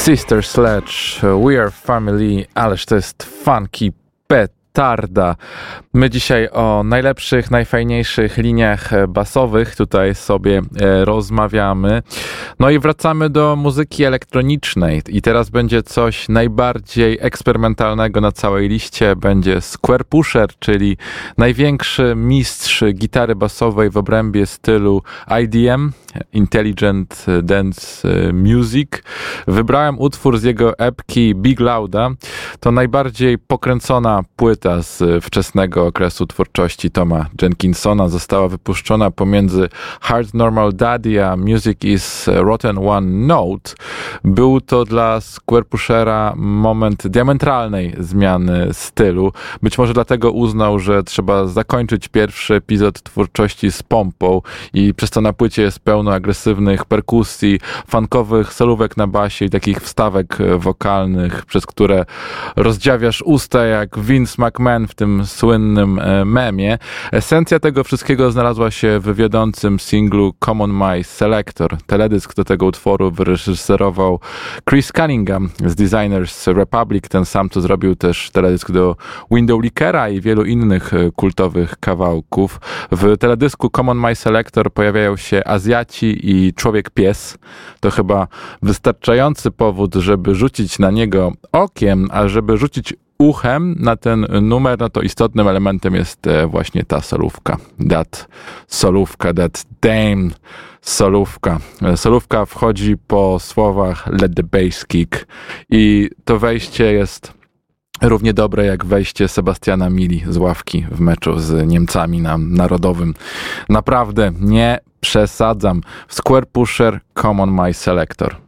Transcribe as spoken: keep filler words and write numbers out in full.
Sister Sledge, We Are Family, ależ to jest funky petarda. My dzisiaj o najlepszych, najfajniejszych liniach basowych tutaj sobie e, rozmawiamy. No i wracamy do muzyki elektronicznej i teraz będzie coś najbardziej eksperymentalnego na całej liście. Będzie Squarepusher, czyli największy mistrz gitary basowej w obrębie stylu I D M, Intelligent Dance Music. Wybrałem utwór z jego epki Big Louda. To najbardziej pokręcona płyta z wczesnego okresu twórczości Toma Jenkinsona. Została wypuszczona pomiędzy Hard Normal Daddy a Music is Rotten One Note. Był to dla Squarepushera moment diametralnej zmiany stylu. Być może dlatego uznał, że trzeba zakończyć pierwszy epizod twórczości z pompą i przez to na płycie jest pełno agresywnych perkusji, funkowych solówek na basie i takich wstawek wokalnych, przez które rozdziawiasz usta jak Vince McMahon w tym słynnym memie. Esencja tego wszystkiego znalazła się w wiodącym singlu Common My Selector. Teledysk do tego utworu wyreżyserował Chris Cunningham z Designers Republic. Ten sam, co zrobił też teledysk do Windowlickera i wielu innych kultowych kawałków. W teledysku Common My Selector pojawiają się Azjaci i Człowiek-Pies. To chyba wystarczający powód, żeby rzucić na niego okiem, a żeby rzucić uchem na ten numer, no to istotnym elementem jest właśnie ta solówka. That solówka, that damn solówka. Solówka wchodzi po słowach Let the bass kick i to wejście jest równie dobre jak wejście Sebastiana Mili z ławki w meczu z Niemcami na Narodowym. Naprawdę nie przesadzam. Squarepusher, Common My Selector.